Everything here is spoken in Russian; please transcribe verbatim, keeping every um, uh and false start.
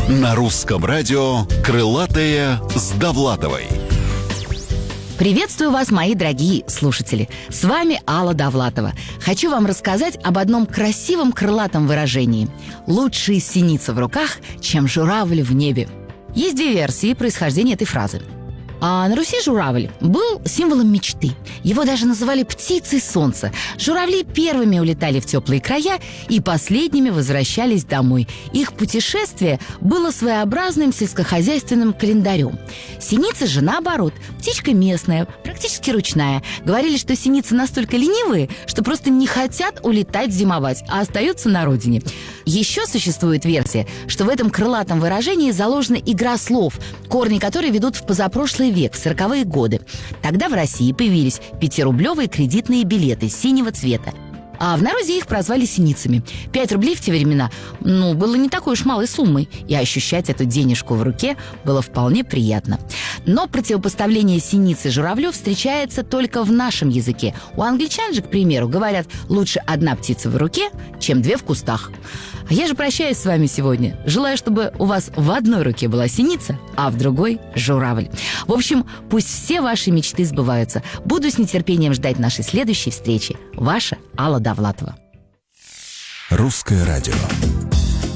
На русском радио «Крылатые с Довлатовой». Приветствую вас, мои дорогие слушатели. С вами Алла Довлатова. Хочу вам рассказать об одном красивом крылатом выражении. «Лучше синица в руках, чем журавль в небе». Есть две версии происхождения этой фразы. А на Руси журавль был символом мечты. Его даже называли птицей солнца. Журавли первыми улетали в теплые края и последними возвращались домой. Их путешествие было своеобразным сельскохозяйственным календарем. Синица же, наоборот, птичка местная, практически ручная. Говорили, что синицы настолько ленивые, что просто не хотят улетать зимовать, а остаются на родине. Еще существует версия, что в этом крылатом выражении заложена игра слов, корни которой ведут в позапрошлый век, в сороковые годы. Тогда в России появились пятирублевые кредитные билеты синего цвета. А в народе их прозвали синицами. Пять рублей в те времена, ну, было не такой уж малой суммой, и ощущать эту денежку в руке было вполне приятно. Но противопоставление синицы и журавлю встречается только в нашем языке. У англичан же, к примеру, говорят: лучше одна птица в руке, чем две в кустах. А я же прощаюсь с вами сегодня. Желаю, чтобы у вас в одной руке была синица, а в другой – журавль. В общем, пусть все ваши мечты сбываются. Буду с нетерпением ждать нашей следующей встречи. Ваша Алла Довлатова. Русское радио.